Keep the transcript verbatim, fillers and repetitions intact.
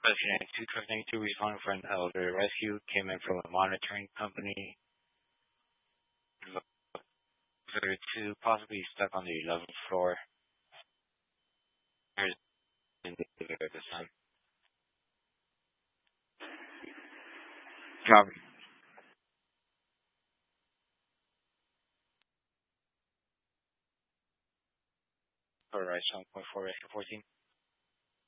President two twelve ninety-two responding for an elderly rescue, came in from a monitoring company. Locator two possibly stuck on the eleventh floor. There's the sun. Copy. All right, seven point four, rescue fourteen.